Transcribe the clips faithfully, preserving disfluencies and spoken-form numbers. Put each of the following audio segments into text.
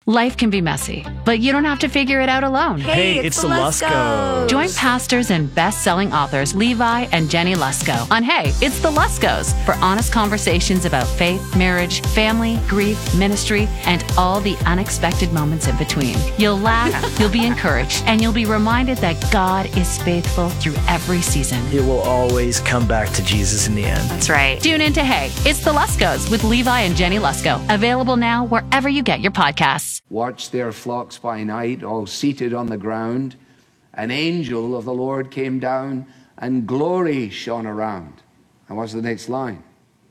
Life can be messy, but you don't have to figure it out alone. Hey, Hey, it's, it's the the Luskos. Join pastors and best-selling authors Levi and Jenny Lusko on Hey, It's the Luskos for honest conversations about faith, marriage, family, grief, ministry, and all the unexpected moments in between. You'll laugh, you'll be encouraged, and you'll be reminded that God is faithful through every season. It will always come back to Jesus in the end. That's right. Tune in to Hey, It's the Luskos with Levi and Jenny Lusko. Available now wherever you get your podcasts. Watched their flocks by night, all seated on the ground. An angel of the Lord came down, and glory shone around. And what's the next line?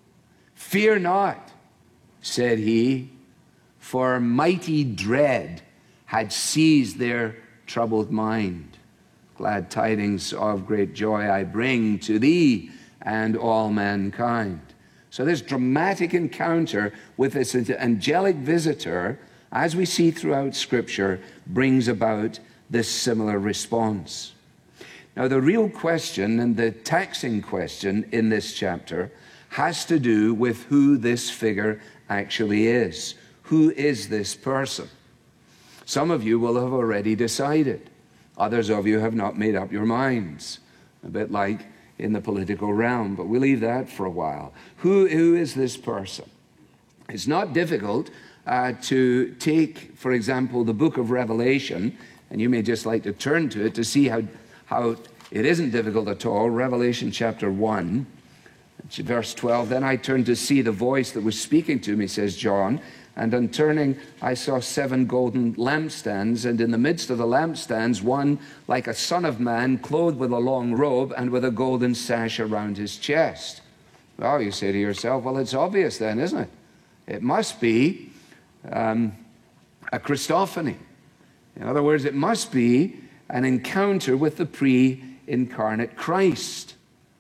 Fear not, said he, for mighty dread had seized their troubled mind. Glad tidings of great joy I bring to thee and all mankind. So this dramatic encounter with this angelic visitor, as we see throughout Scripture, brings about this similar response. Now, the real question and the taxing question in this chapter has to do with who this figure actually is. Who is this person? Some of you will have already decided. Others of you have not made up your minds. A bit like in the political realm, but we'll leave that for a while. Who, who is this person? It's not difficult uh, to take, for example, the book of Revelation, and you may just like to turn to it to see how, how it isn't difficult at all. Revelation chapter one, verse twelve. Then I turned to see the voice that was speaking to me, says John, and on turning I saw seven golden lampstands, and in the midst of the lampstands one like a son of man, clothed with a long robe and with a golden sash around his chest. Well, you say to yourself, well, it's obvious then, isn't it? It must be um, a Christophany. In other words, it must be an encounter with the pre-incarnate Christ.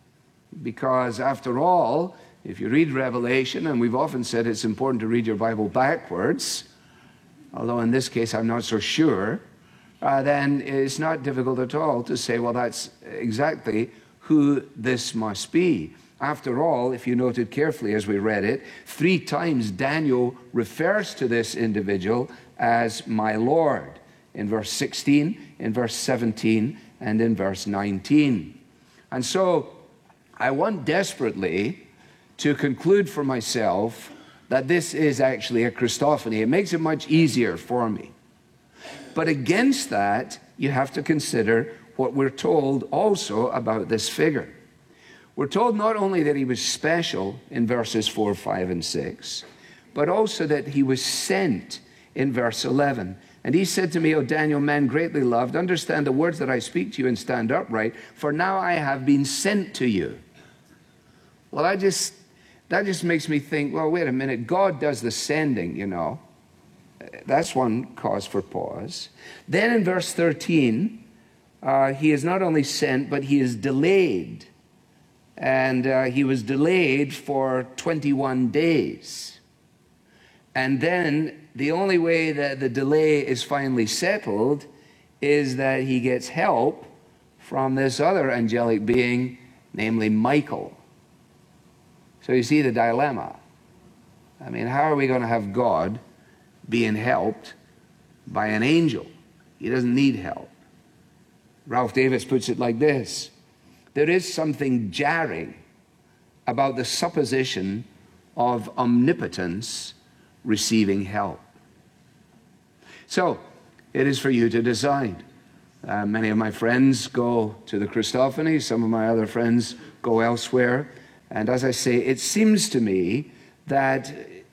Because after all, if you read Revelation, and we've often said it's important to read your Bible backwards, although in this case I'm not so sure, uh, then it's not difficult at all to say, well, that's exactly who this must be. After all, if you noted carefully as we read it, three times Daniel refers to this individual as my Lord. In verse sixteen, in verse seventeen, and in verse nineteen. And so I want desperately to conclude for myself that this is actually a Christophany. It makes it much easier for me. But against that, you have to consider what we're told also about this figure. We're told not only that he was special in verses four, five, and six, but also that he was sent in verse eleven. And he said to me, O Daniel, man greatly loved, understand the words that I speak to you and stand upright, for now I have been sent to you. Well, I just, that just makes me think, well, wait a minute, God does the sending, you know. That's one cause for pause. Then in verse thirteen, uh, he is not only sent, but he is delayed. And uh, he was delayed for twenty-one days. And then the only way that the delay is finally settled is that he gets help from this other angelic being, namely Michael. So you see the dilemma. I mean, how are we going to have God being helped by an angel? He doesn't need help. Ralph Davis puts it like this: there is something jarring about the supposition of omnipotence receiving help. So, it is for you to decide. Uh, many of my friends go to the Christophany. Some of my other friends go elsewhere. And as I say, it seems to me that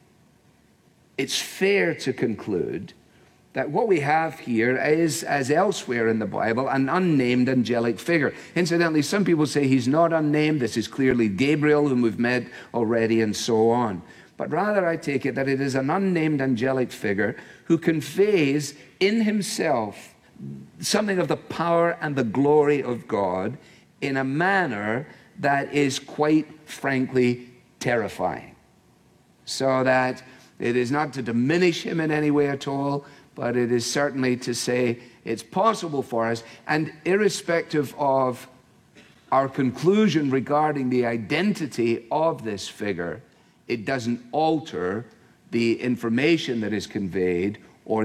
it's fair to conclude that what we have here is, as elsewhere in the Bible, an unnamed angelic figure. Incidentally, some people say he's not unnamed. This is clearly Gabriel, whom we've met already, and so on. But rather, I take it that it is an unnamed angelic figure who conveys in himself something of the power and the glory of God in a manner that is quite frankly terrifying. So that it is not to diminish him in any way at all, but it is certainly to say it's possible for us, and irrespective of our conclusion regarding the identity of this figure, it doesn't alter the information that is conveyed